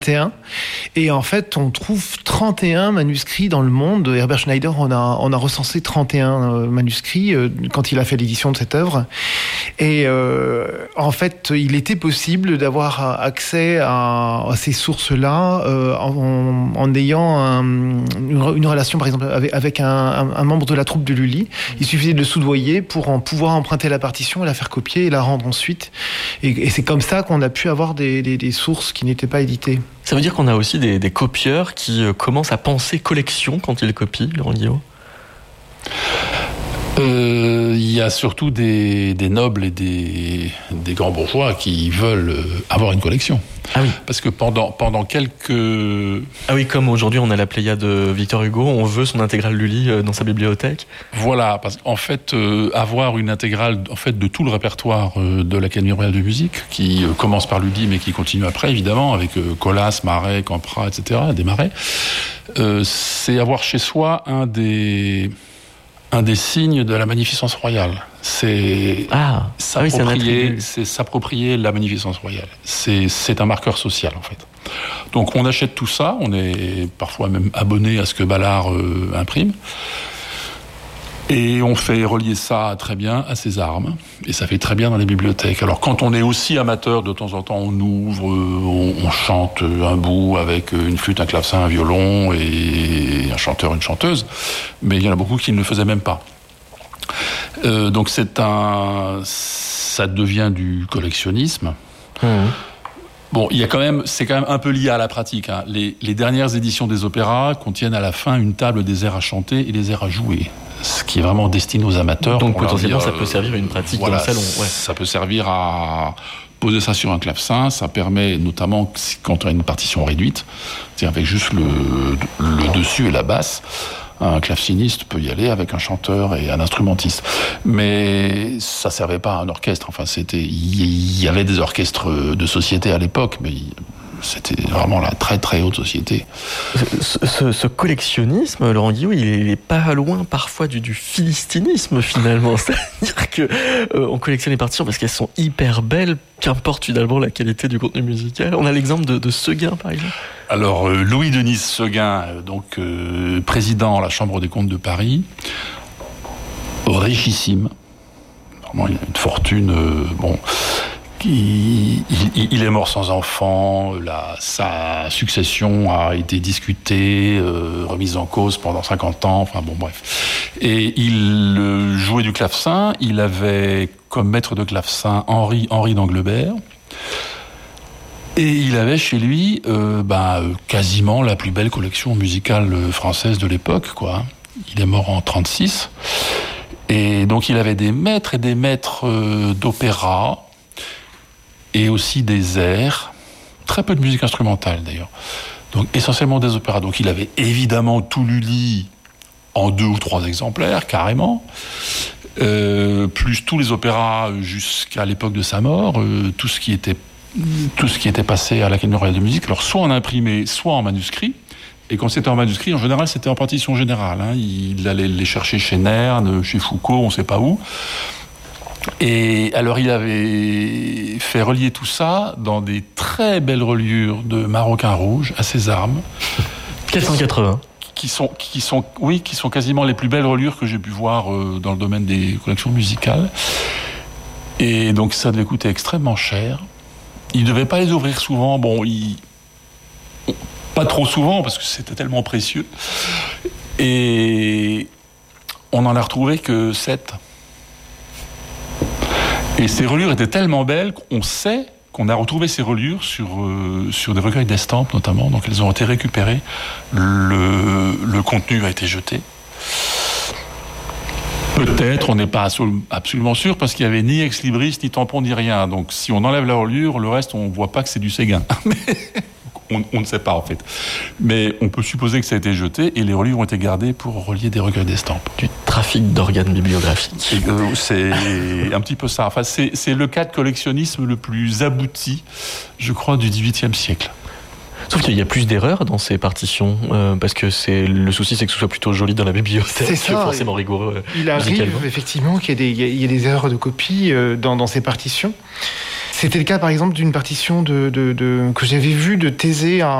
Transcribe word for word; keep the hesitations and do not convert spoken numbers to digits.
Et en fait, on trouve trente et un manuscrits dans le monde. Herbert Schneider, on a, on a recensé trente et un manuscrits euh, quand il a fait l'édition de cette œuvre. Et euh, en fait, il était possible d'avoir accès à, à ces sources-là euh, en, en ayant un, une, une relation, par exemple, avec, avec un, un, un membre de la troupe de Lully. Il suffisait de le soudoyer pour en pouvoir emprunter la partition, la faire copier et la rendre ensuite. Et, et c'est comme ça qu'on a pu avoir des, des, des sources qui n'étaient pas éditées. Ça veut dire qu'on a aussi des, des copieurs qui euh, commencent à penser collection quand ils copient, Laurent Guillot ? Euh, il y a surtout des, des nobles et des, des grands bourgeois qui veulent avoir une collection. Ah oui. Parce que pendant, pendant quelques... Ah oui, comme aujourd'hui on a la Pléiade de Victor Hugo, on veut son intégrale Lully dans sa bibliothèque. Voilà, parce qu'en fait, euh, avoir une intégrale en fait, de tout le répertoire euh, de l'Académie royale de musique, qui euh, commence par Lully, mais qui continue après, évidemment, avec euh, Colas, Marais, Campra, et cetera, des Marais, euh, c'est avoir chez soi un des... un des signes de la magnificence royale. C'est ah, s'approprier, ah oui, c'est, c'est s'approprier la magnificence royale. C'est, c'est un marqueur social, en fait. Donc, on achète tout ça. On est parfois même abonné à ce que Ballard euh, imprime. Et on fait relier ça très bien à ses armes. Et ça fait très bien dans les bibliothèques. Alors, quand on est aussi amateur, de temps en temps, on ouvre, on, on chante un bout avec une flûte, un clavecin, un violon et un chanteur, une chanteuse. Mais il y en a beaucoup qui ne le faisaient même pas. Euh, donc, c'est un... ça devient du collectionnisme. Mmh. Bon, il y a quand même, c'est quand même un peu lié à la pratique. Hein. Les, les dernières éditions des opéras contiennent à la fin une table des airs à chanter et des airs à jouer. Ce qui est vraiment destiné aux amateurs. Donc potentiellement, dire, ça peut servir à une pratique voilà, dans le salon. Ouais. Ça peut servir à poser ça sur un clavecin. Ça permet notamment, quand on a une partition réduite, c'est-à-dire avec juste le, le dessus et la basse, un claveciniste peut y aller avec un chanteur et un instrumentiste. Mais ça servait pas à un orchestre. Enfin, c'était, il y avait des orchestres de société à l'époque, mais c'était vraiment la très très haute société. Ce, ce, ce collectionnisme, Laurent Guillot, il est pas loin parfois du, du philistinisme finalement. C'est-à-dire que euh, on collectionne les partitions parce qu'elles sont hyper belles, qu'importe finalement la qualité du contenu musical. On a l'exemple de, de Séguin par exemple. Alors euh, Louis-Denis Séguin, donc euh, président à la Chambre des comptes de Paris, richissime. Vraiment, il a une fortune. Euh, bon. Il, il, il est mort sans enfant, la, sa succession a été discutée, euh, remise en cause pendant cinquante ans, enfin bon bref. Et il euh, jouait du clavecin, il avait comme maître de clavecin Henri, Henri d'Anglebert, et il avait chez lui euh, bah, quasiment la plus belle collection musicale française de l'époque, quoi. Il est mort en trente-six, et donc il avait des maîtres et des maîtres euh, d'opéra, et aussi des airs, très peu de musique instrumentale d'ailleurs, donc essentiellement des opéras. Donc il avait évidemment tout Lully en deux ou trois exemplaires, carrément, euh, plus tous les opéras jusqu'à l'époque de sa mort, euh, tout ce qui était, tout ce qui était passé à l'Académie royale de musique, alors soit en imprimé, soit en manuscrit. Et quand c'était en manuscrit, en général, c'était en partition générale. Hein. Il allait les chercher chez Nerne, chez Foucault, on ne sait pas où. Et alors, il avait fait relier tout ça dans des très belles reliures de maroquin rouge à ses armes. quatre cent quatre-vingts. Qui sont, qui sont, oui, qui sont quasiment les plus belles reliures que j'ai pu voir euh, dans le domaine des collections musicales. Et donc, ça devait coûter extrêmement cher. Il ne devait pas les ouvrir souvent. Bon, il... pas trop souvent, parce que c'était tellement précieux. Et on n'en a retrouvé que sept. Et ces reliures étaient tellement belles qu'on sait qu'on a retrouvé ces reliures sur, euh, sur des recueils d'estampes notamment, donc elles ont été récupérées, le, le contenu a été jeté. Peut-être, on n'est pas absolument sûr, parce qu'il n'y avait ni ex-libris, ni tampon, ni rien. Donc si on enlève la reliure, le reste, on ne voit pas que c'est du Séguin. On, on ne sait pas en fait. Mais on peut supposer que ça a été jeté et les reliures ont été gardées pour relier des recueils d'estampes. Du trafic d'organes bibliographiques. Et, euh, c'est un petit peu ça. Enfin, c'est, c'est le cas de collectionnisme le plus abouti, je crois, du dix-huitième siècle. Sauf qu'il y a plus d'erreurs dans ces partitions, euh, parce que c'est, le souci c'est que ce soit plutôt joli dans la bibliothèque, c'est ça, que forcément rigoureux. Euh, il arrive effectivement qu'il y ait des, il y ait des erreurs de copie euh, dans, dans ces partitions. C'était le cas, par exemple, d'une partition de, de, de, que j'avais vue de Thésée, un